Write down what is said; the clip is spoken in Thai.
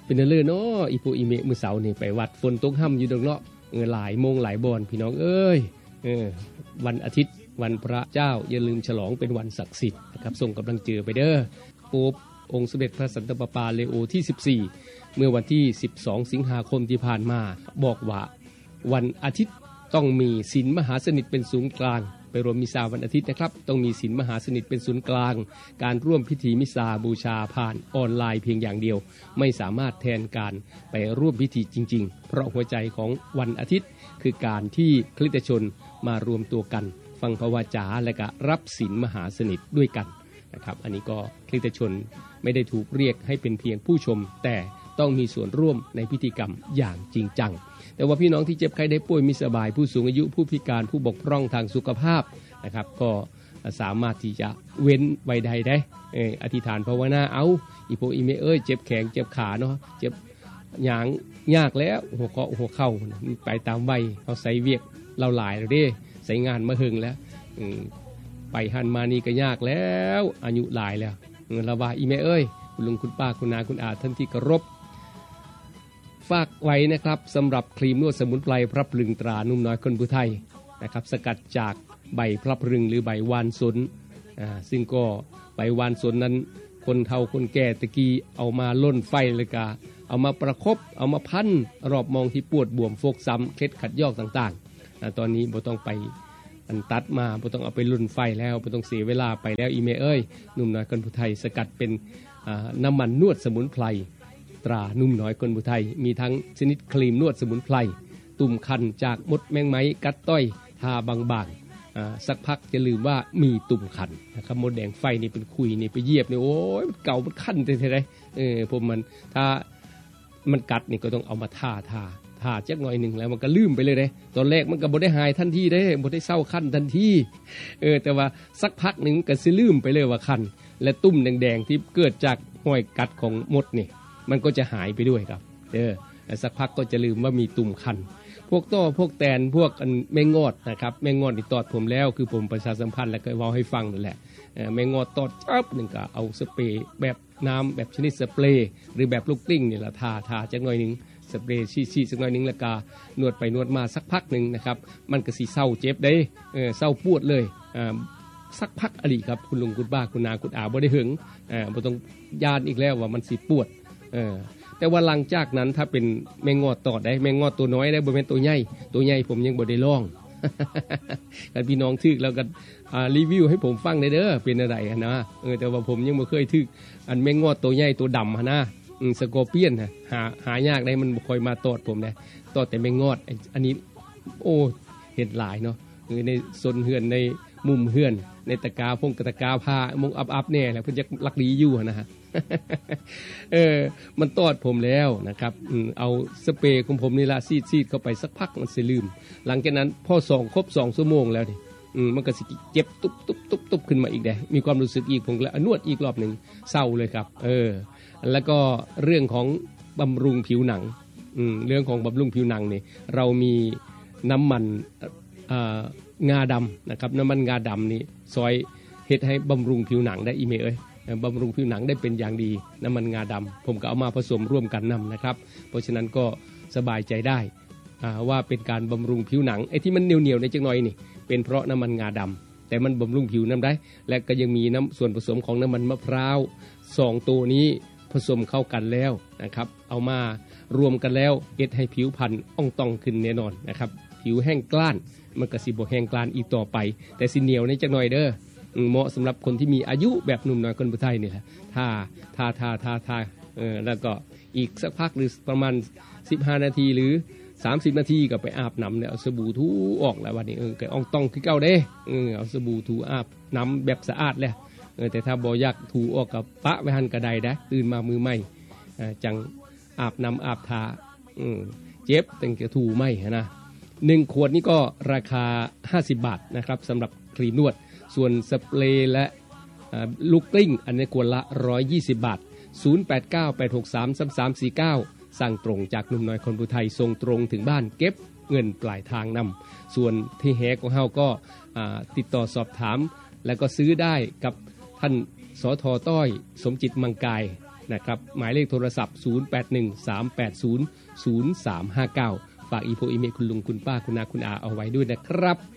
เป็นเรื่องเนาะอีโปอีเมมื้อเสาร์นี่ไปวัดฝนตกห่ำอยู่ดอกเนาะหลายโมงหลายบอนพี่น้องเอ้ยวันอาทิตย์วันพระเจ้าอย่าลืมฉลองเป็นวันศักดิ์สิทธิ์นะครับส่งกำลังเจอไปเด้อโป๊ปองค์สมเด็จพระสันตะปาปาเลโอที่14เมื่อวันที่12สิงหาคมที่ผ่านมาบอกว่าวันอาทิตย์ต้องมีศีลมหาสนิทเป็นศูนย์กลางไปรวมมิซาวันอาทิตย์นะครับต้องมีศีลมหาสนิทเป็นศูนย์กลางการร่วมพิธีมิซาบูชาผ่านออนไลน์เพียงอย่างเดียวไม่สามารถแทนการไปร่วมพิธีจริงๆเพราะหัวใจของวันอาทิตย์คือการที่คริสตชนมารวมตัวกันฟังพระวจาและก็รับศีลมหาสนิทด้วยกันนะครับอันนี้ก็คริสตชนไม่ได้ถูกเรียกให้เป็นเพียงผู้ชมแต่ต้องมีส่วนร่วมในพิธีกรรมอย่างจริงจังแต่ว่าพี่น้องที่เจ็บไข้ได้ป่วยมิสบายผู้สูงอายุผู้พิการผู้บกพร่องทางสุขภาพนะครับก็สามารถที่จะเว้นไว้ใดได้อธิษฐานภาวนาเอาอีโปอีเมเจ็บแขนเจ็บขาเนาะเจ็บหยางยากแล้วหัวเกาะหัวเข่าไปตามวัยเขาใส่เวียกเราหลายแล้วเด้ใส่งานมาหึงแล้วไปหันมานี่ก็ยากแล้วอายุหลายแล้วละว่าอีเมคุณลุงคุณป้าคุณนาคุณอาท่านที่เคารพฝากไว้นะครับสำหรับครีมนวดสมุนไพรพระพลึงตรานุ่มน้อยคนผู้ไทยนะครับสกัดจากใบพระพลึงหรือใบวานสนซึ่งก็ใบวานสนนั้นคนเฒ่าคนแก่ตะกี้เอามาล่นไฟเลยกาเอามาประคบเอามาพันรอบมองที่ปวดบวมฟกช้ำเคล็ดขัดยอกต่างๆตอนนี้บ่ต้องไปตัดมาบ่ต้องเอาไปล่นไฟแล้วบ่ต้องเสียเวลาไปแล้วอีเมนุ่มน้อยคนผู้ไทยสกัดเป็นน้ำมันนวดสมุนไพรตรานุ่มน้อยคนผู้ไทยมีทั้งชนิดครีมนวดสมุนไพรตุ่มคันจากมดแมงไม้กัดต้อยทาบางๆสักพักจะลืมว่ามีตุ่มคันนะครับมดแดงไฟนี่เป็นคุยนี่ไปเยียบนี่โอ้ยมันเก่ามันคันแท้ๆผมมันถ้ามันกัดนี่ก็ต้องเอามาทาจักหน่อยหนึ่งแล้วมันก็ลืมไปเลยเด้ตอนแรกมันก็บ่ได้หายทันทีเด้บ่ได้เศร้าคันทันทีแต่ว่าสักพักหนึ่งก็สิลืมไปเลยว่าคันและตุ่มแดงๆที่เกิดจากห้อยกัดของมดนี่มันก็จะหายไปด้วยครับสักพักก็จะลืมว่ามีตุ่มคันพวกต้อพวกแตนพวกแมงงอดนะครับแมงงอดนี่ตอดผมแล้วคือผมประชาสัมพันธ์แล้วก็เว้าให้ฟังนั่นแหละแมงงอดตอดจับนึงก็เอาสเปรย์แบบน้ำแบบชนิดสเปรย์หรือแบบลูกกลิ้งนี่ล่ะทาจักหน่อยนึงสเปรย์ชี้ๆสักหน่อยนึงแล้วก็นวดไปนวดมาสักพักนึงนะครับมันก็สิเศร้าเจ็บได้เศร้าปวดเลยสักพักอลีครับคุณลุงคุณป้าคุณนาคุณอาบ่ได้หึงบ่ต้องย่านอีกแล้วว่ามันสิปวดแต่ว่าหลังจากนั้นถ้าเป็นแมงงอดตอดได้แมงงอดตัวน้อยได้บ่แม่นตัวใหญ่ผมยังบ่ได้ลองกันพี่น้องทึกแล้วก็รีวิวให้ผมฟังได้เด้อเป็นอะไรนะแต่ว่าผมยังบ่เคยทึกอันแมงงอดตัวใหญ่ตัวดำนะสกอร์เปียนหายากได้มันบ่ค่อยมาตอดผมนะตอดแต่แมงงอดอันนี้โอ้เห็นหลายเนาะในซนเฮือนในมุมเฮือนในตะกาพงกะตะกาผ้ามงอับๆแน่แหละเพิ่นจะลักดีอยู่นะฮะมันตอดผมแล้วนะครับเอาสเปรย์ของผมนี่ละซีดเข้าไปสักพักมันสิลืมหลังจากนั้นพอครบ2ชั่วโมงแล้วนี่มันก็สิเจ็บตุ๊บขึ้นมาอีกได้มีความรู้สึกอีกผมแล้วนวดอีกรอบนึงเศร้าเลยครับแล้วก็เรื่องของบำรุงผิวหนังเรื่องของบำรุงผิวหนังนี่เรามีน้ำมันงาดำนะครับน้ำมันงาดำนี่ซอยเฮ็ดให้บำรุงผิวหนังได้อีเมบำรุงผิวหนังได้เป็นอย่างดีน้ำมันงาดำผมก็เอามาผสมร่วมกันนำนะครับเพราะฉะนั้นก็สบายใจได้ว่าเป็นการบำรุงผิวหนังไอ้ที่มันเหนียวๆในจังหน่อยนี่เป็นเพราะน้ำมันงาดำแต่มันบำรุงผิวน้ำได้และก็ยังมีส่วนผสมของน้ำมันมะพร้าว2ตัวนี้ผสมเข้ากันแล้วนะครับเอามารวมกันแล้วเฮ็ดให้ผิวพรรณอ่องต้องขึ้นแน่นอนนะครับผิวแห้งกร้านมันก็สิบ่แห้งกร้านอีกต่อไปแต่สิเหนียวในจังหน่อยเด้อเหมาะสำหรับคนที่มีอายุแบบหนุ่มน้อยคนผู้ไทยนี่แหละทาแล้วก็อีกสักพักหรือประมาณ15นาทีหรือ30นาทีก็ไปอาบน้ำเนี่ยเอาสบู่ถูออกแล้ววันนี้ก็อ่องต้องคือเก่าเด้เอาสบู่ถูอาบน้ำแบบสะอาดแล้วแต่ถ้าบ่อยากถูออกกับปะไว้หันกระไดได้ตื่นมามือใหม่จังอาบน้ำอาบทาเจ็บตั้งแต่ถูไม่นะ1ขวดนี่ก็ราคา50บาทนะครับสำหรับครีมนวดส่วนสเปรย์และลูกกลิ้งอันนี้ขวดละ120บาท0898633349สั่งตรงจากหนุ่มน้อยคนผู้ไทยส่งตรงถึงบ้านเก็บเงินปลายทางนำส่วนที่แฮของเฮาก็ติดต่อสอบถามแล้วก็ซื้อได้กับท่านสท.ต้อยสมจิตมังกายนะครับหมายเลขโทรศัพท์0813800359ฝากอีโพอีเมลคุณลุงคุณป้าคุณอาคุณอาเอาไว้ด้วยนะครับ